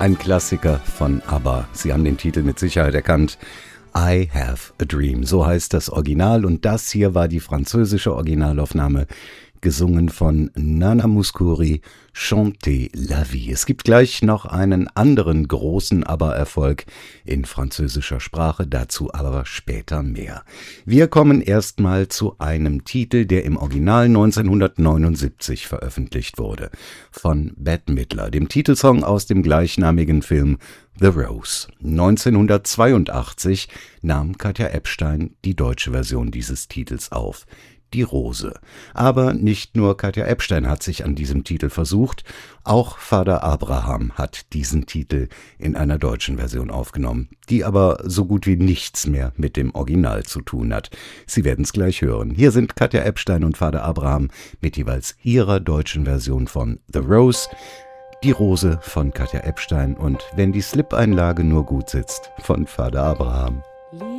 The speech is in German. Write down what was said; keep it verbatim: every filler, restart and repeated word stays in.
Ein Klassiker von ABBA. Sie haben den Titel mit Sicherheit erkannt. I Have a Dream. So heißt das Original und das hier war die französische Originalaufnahme, gesungen von Nana Mouskouri, Chantez la vie. Es gibt gleich noch einen anderen großen ABBA-Erfolg in französischer Sprache, dazu aber später mehr. Wir kommen erstmal zu einem Titel, der im Original neunzehnhundertneunundsiebzig veröffentlicht wurde, von Bette Midler, dem Titelsong aus dem gleichnamigen Film The Rose. neunzehnhundertzweiundachtzig nahm Katja Ebstein die deutsche Version dieses Titels auf. Die Rose. Aber nicht nur Katja Ebstein hat sich an diesem Titel versucht, auch Vater Abraham hat diesen Titel in einer deutschen Version aufgenommen, die aber so gut wie nichts mehr mit dem Original zu tun hat. Sie werden es gleich hören. Hier sind Katja Ebstein und Vater Abraham mit jeweils ihrer deutschen Version von The Rose, Die Rose von Katja Ebstein und Wenn die Slip-Einlage nur gut sitzt von Vater Abraham.